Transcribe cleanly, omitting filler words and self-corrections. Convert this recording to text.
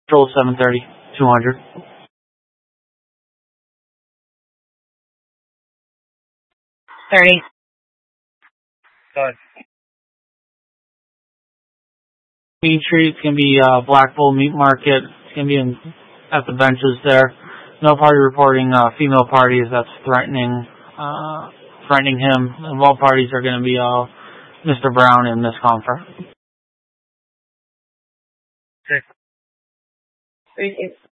Control 730, 200. Go ahead. Meat Street, it's going to be Black Bull Meat Market. It's going to be at the benches there. No party reporting female parties that's threatening him. And all parties are going to be Mr. Brown and Miss Comfort. Okay.